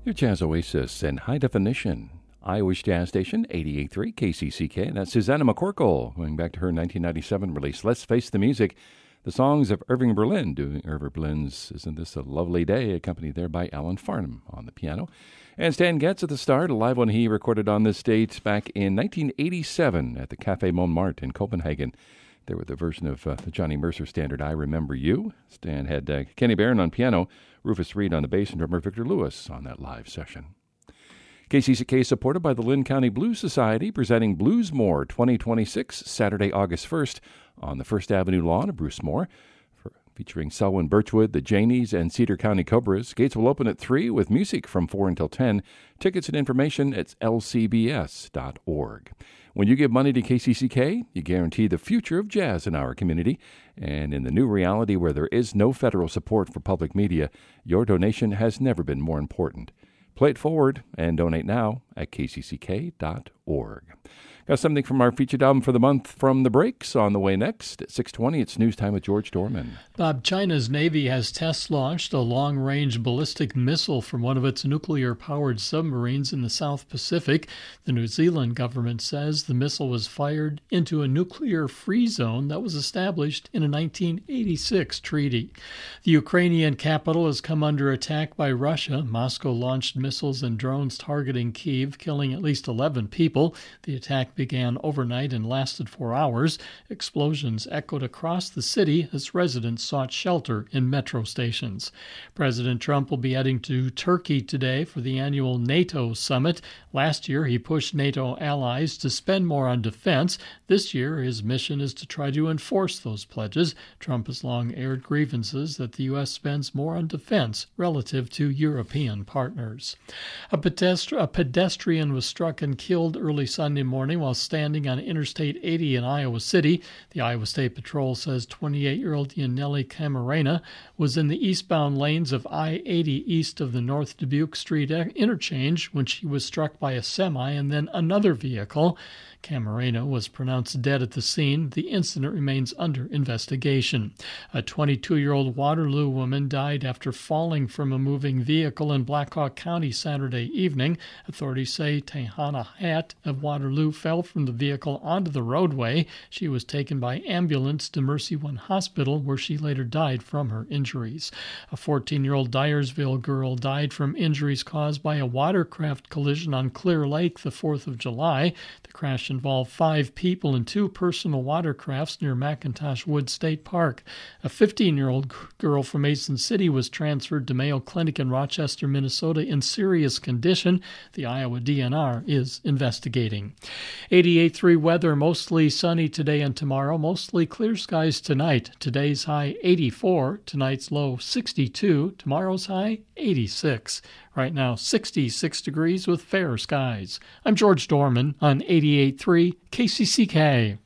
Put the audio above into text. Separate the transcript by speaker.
Speaker 1: Your Jazz Oasis and High Definition. Iowa's Jazz Station, 88.3 KCCK. That's Susanna McCorkle, going back to her 1997 release, Let's Face the Music. The songs of Irving Berlin, doing Irving Berlin's Isn't This a Lovely Day, accompanied there by Alan Farnham on the piano. And Stan Getz at the start, a live one he recorded on this date back in 1987 at the Café Montmartre in Copenhagen. There with a version of the Johnny Mercer standard, I Remember You. Stan had Kenny Barron on piano, Rufus Reed on the bass, and drummer Victor Lewis on that live session. KCCK is supported by the Lynn County Blues Society, presenting Bluesmore 2026, Saturday, August 1st, on the First Avenue lawn of Bruce Moore, featuring Selwyn Birchwood, the Janies, and Cedar County Cobras. Gates will open at 3 with music from 4 until 10. Tickets and information at lcbs.org. When you give money to KCCK, you guarantee the future of jazz in our community. And in the new reality where there is no federal support for public media, your donation has never been more important. Play it forward and donate now at kcck.org. Got something from our featured album for the month from The Breaks on the way next. At 6:20, it's News Time with George Dorman.
Speaker 2: Bob, China's Navy has test-launched a long-range ballistic missile from one of its nuclear-powered submarines in the South Pacific. The New Zealand government says the missile was fired into a nuclear-free zone that was established in a 1986 treaty. The Ukrainian capital has come under attack by Russia. Moscow launched missiles and drones targeting Kyiv, killing at least 11 people. The attack began overnight and lasted 4 hours. Explosions echoed across the city as residents sought shelter in metro stations. President Trump will be heading to Turkey today for the annual NATO summit. Last year, he pushed NATO allies to spend more on defense. This year, his mission is to try to enforce those pledges. Trump has long aired grievances that the U.S. spends more on defense relative to European partners. A pedestrian was struck and killed early Sunday morning while standing on Interstate 80 in Iowa City. The Iowa State Patrol says 28-year-old Yaneli Camarena was in the eastbound lanes of I-80 east of the North Dubuque Street interchange when she was struck by a semi and then another vehicle. Camarena was pronounced dead at the scene. The incident remains under investigation. A 22-year-old Waterloo woman died after falling from a moving vehicle in Black Hawk County Saturday evening. Authorities say Tehana Hatt of Waterloo fell from the vehicle onto the roadway. She was taken by ambulance to Mercy One Hospital, where she later died from her injuries. A 14-year-old Dyersville girl died from injuries caused by a watercraft collision on Clear Lake the 4th of July. The crash involved 5 people and 2 personal watercrafts near McIntosh Woods State Park. A 15-year-old girl from Mason City was transferred to Mayo Clinic in Rochester, Minnesota in serious condition. The Iowa DNR is investigating. 88.3 weather, mostly sunny today and tomorrow, mostly clear skies tonight. Today's high 84, tonight's low 62, tomorrow's high 86. Right now 66 degrees with fair skies. I'm George Dorman on 88.3 KCCK.